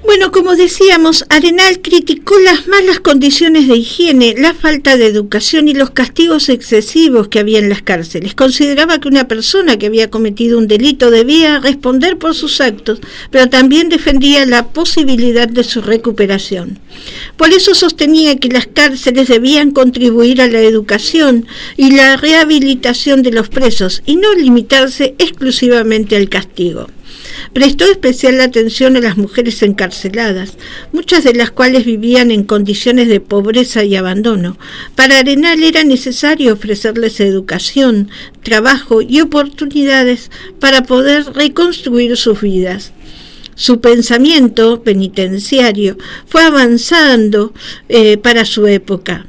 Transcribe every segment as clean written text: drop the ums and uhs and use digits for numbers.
Bueno, como decíamos, Arenal criticó las malas condiciones de higiene, la falta de educación y los castigos excesivos que había en las cárceles. Consideraba que una persona que había cometido un delito debía responder por sus actos, pero también defendía la posibilidad de su recuperación. Por eso sostenía que las cárceles debían contribuir a la educación y la rehabilitación de los presos y no limitarse exclusivamente al castigo. Prestó especial atención a las mujeres encarceladas, muchas de las cuales vivían en condiciones de pobreza y abandono. Para Arenal era necesario ofrecerles educación, trabajo y oportunidades para poder reconstruir sus vidas. Su pensamiento penitenciario fue avanzando para su época,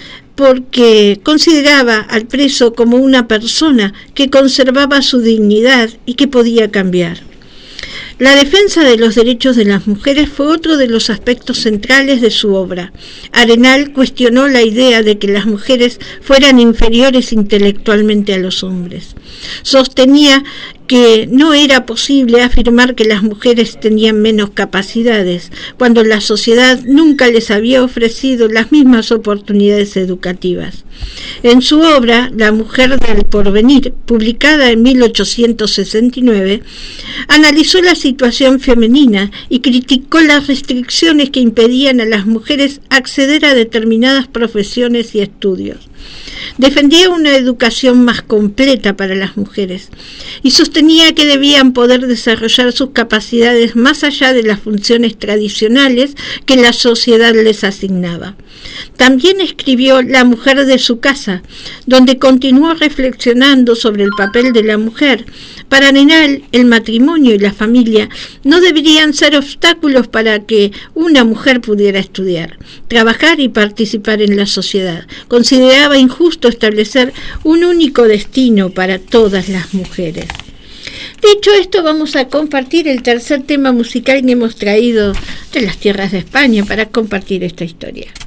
porque consideraba al preso como una persona que conservaba su dignidad y que podía cambiar. La defensa de los derechos de las mujeres fue otro de los aspectos centrales de su obra. Arenal cuestionó la idea de que las mujeres fueran inferiores intelectualmente a los hombres. Sostenía que no era posible afirmar que las mujeres tenían menos capacidades, cuando la sociedad nunca les había ofrecido las mismas oportunidades educativas. En su obra, La mujer del porvenir, publicada en 1869, analizó la situación femenina y criticó las restricciones que impedían a las mujeres acceder a determinadas profesiones y estudios. Defendía una educación más completa para las mujeres y sostenía que debían poder desarrollar sus capacidades más allá de las funciones tradicionales que la sociedad les asignaba. También escribió La mujer de su casa, donde continuó reflexionando sobre el papel de la mujer. Para Arenal, el matrimonio y la familia no deberían ser obstáculos para que una mujer pudiera estudiar, trabajar y participar en la sociedad. Consideraba injusto establecer un único destino para todas las mujeres. Dicho esto, vamos a compartir el tercer tema musical que hemos traído de las tierras de España para compartir esta historia.